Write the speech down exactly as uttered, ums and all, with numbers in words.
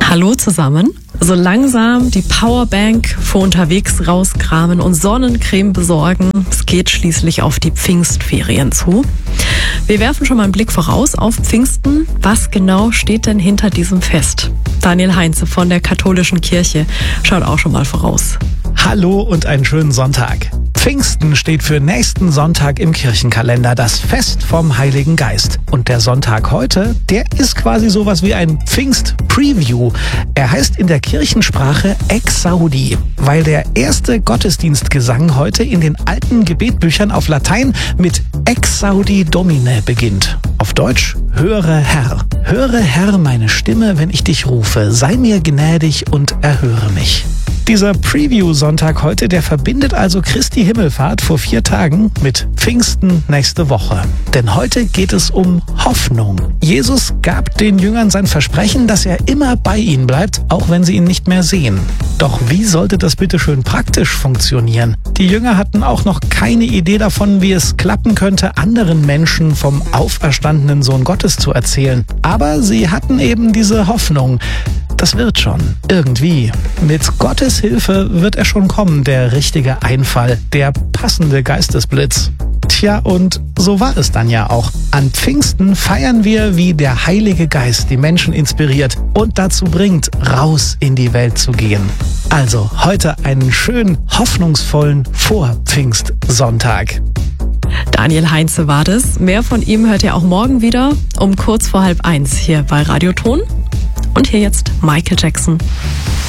Hallo zusammen. So langsam die Powerbank für unterwegs rauskramen und Sonnencreme besorgen. Es geht schließlich auf die Pfingstferien zu. Wir werfen schon mal einen Blick voraus auf Pfingsten. Was genau steht denn hinter diesem Fest? Daniel Heinze von der Katholischen Kirche schaut auch schon mal voraus. Hallo und einen schönen Sonntag. Pfingsten steht für nächsten Sonntag im Kirchenkalender, das Fest vom Heiligen Geist. Und der Sonntag heute, der ist quasi sowas wie ein Pfingst-Preview. Er heißt in der Kirchensprache Exaudi, weil der erste Gottesdienstgesang heute in den alten Gebetbüchern auf Latein mit Exaudi Domine beginnt. Auf Deutsch, höre Herr. Höre Herr meine Stimme, wenn ich dich rufe. Sei mir gnädig und erhöre mich. Dieser Preview-Sonntag heute, der verbindet also Christi Himmelfahrt vor vier Tagen mit Pfingsten nächste Woche. Denn heute geht es um Hoffnung. Jesus gab den Jüngern sein Versprechen, dass er immer bei ihnen bleibt, auch wenn sie ihn nicht mehr sehen. Doch wie sollte das bitte schön praktisch funktionieren? Die Jünger hatten auch noch keine Idee davon, wie es klappen könnte, anderen Menschen vom auferstandenen Sohn Gottes zu erzählen. Aber sie hatten eben diese Hoffnung. Das wird schon. Irgendwie. Mit Gottes Hilfe wird er schon kommen, der richtige Einfall, der passende Geistesblitz. Tja, und so war es dann ja auch. An Pfingsten feiern wir, wie der Heilige Geist die Menschen inspiriert und dazu bringt, raus in die Welt zu gehen. Also heute einen schönen, hoffnungsvollen Vor-Pfingstsonntag. Daniel Heinze war das. Mehr von ihm hört ihr auch morgen wieder um kurz vor halb eins hier bei Radio Ton. Und hier jetzt Michael Jackson.